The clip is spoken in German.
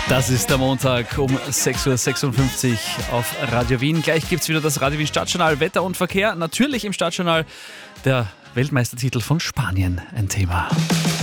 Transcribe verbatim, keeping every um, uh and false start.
Das ist der Montag um sechs Uhr sechsundfünfzig auf Radio Wien. Gleich gibt es wieder das Radio Wien Stadtjournal Wetter und Verkehr. Natürlich im Stadtjournal der Weltmeistertitel von Spanien ein Thema.